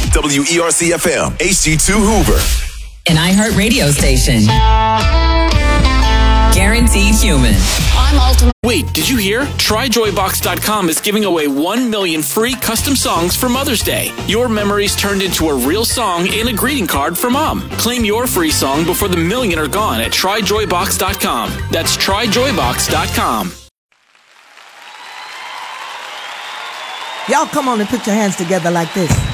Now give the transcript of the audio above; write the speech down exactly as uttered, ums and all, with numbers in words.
W E R C F M, H D two Hoover. An iHeart radio station. Guaranteed human. I'm Ultimate. Wait, did you hear? Try Joy Box dot com is giving away one million free custom songs for Mother's Day. Your memories turned into a real song and a greeting card for Mom. Claim your free song before the million are gone at Try Joy Box dot com. That's Try Joy Box dot com. Y'all come on and put your hands together like this.